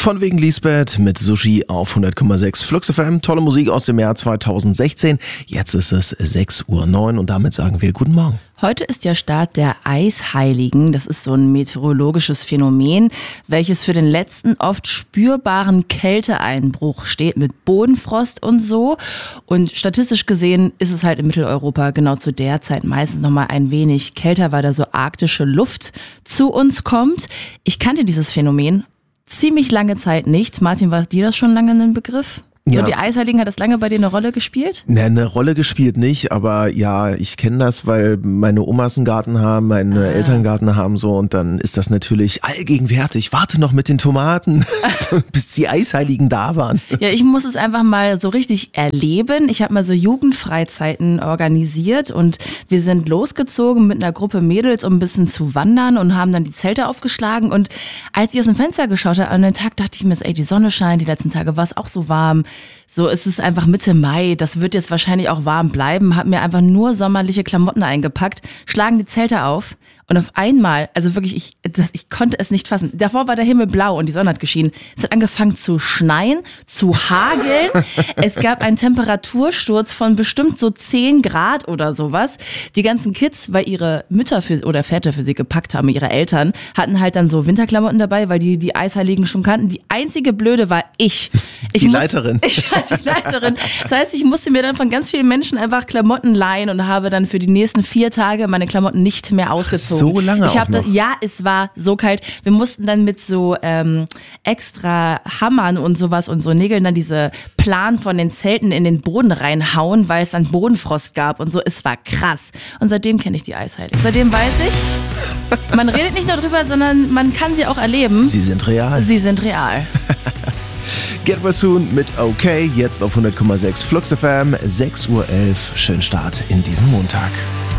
Von wegen Lisbeth mit Sushi auf 100,6 Flux FM. Tolle Musik aus dem Jahr 2016. Jetzt ist es 6:09 Uhr und damit sagen wir guten Morgen. Heute ist ja Start der Eisheiligen. Das ist so ein meteorologisches Phänomen, welches für den letzten oft spürbaren Kälteeinbruch steht mit Bodenfrost und so. Und statistisch gesehen ist es halt in Mitteleuropa genau zu der Zeit meistens nochmal ein wenig kälter, weil da so arktische Luft zu uns kommt. Ich kannte dieses Phänomen ziemlich lange Zeit nicht. Martin, war dir das schon lange ein Begriff? Ja. So, die Eisheiligen, hat das lange bei dir eine Rolle gespielt? Ne, eine Rolle gespielt nicht, aber ja, ich kenne das, weil meine Omas einen Garten haben, meine Eltern einen Garten haben so und dann ist das natürlich allgegenwärtig. Warte noch mit den Tomaten, bis die Eisheiligen da waren. Ja, ich muss es einfach mal so richtig erleben. Ich habe mal so Jugendfreizeiten organisiert und wir sind losgezogen mit einer Gruppe Mädels, um ein bisschen zu wandern und haben dann die Zelte aufgeschlagen. Und als ich aus dem Fenster geschaut habe an den Tag, dachte ich mir, ey, die Sonne scheint, die letzten Tage war es auch so warm. So ist es einfach Mitte Mai, das wird jetzt wahrscheinlich auch warm bleiben, hab mir einfach nur sommerliche Klamotten eingepackt, schlagen die Zelte auf und auf einmal, also wirklich, ich konnte es nicht fassen. Davor war der Himmel blau und die Sonne hat geschienen. Es hat angefangen zu schneien, zu hageln. Es gab einen Temperatursturz von bestimmt so 10 Grad oder sowas. Die ganzen Kids, weil ihre Mütter oder Väter für sie gepackt haben, ihre Eltern, hatten halt dann so Winterklamotten dabei, weil die Eisheiligen schon kannten. Die einzige Blöde war ich. Die Leiterin. Ich war die Leiterin. Das heißt, ich musste mir dann von ganz vielen Menschen einfach Klamotten leihen und habe dann für die nächsten 4 Tage meine Klamotten nicht mehr ausgezogen. So lange auch noch? Ja, es war so kalt. Wir mussten dann mit so extra Hammern und sowas und so Nägeln dann diese Plan von den Zelten in den Boden reinhauen, weil es dann Bodenfrost gab und so. Es war krass. Und seitdem kenne ich die Eisheiligen. Seitdem weiß ich, man redet nicht nur drüber, sondern man kann sie auch erleben. Sie sind real. Sie sind real. Get Well Soon mit OK, jetzt auf 100,6 Flux FM, 6:11 Uhr. Schönen Start in diesen Montag.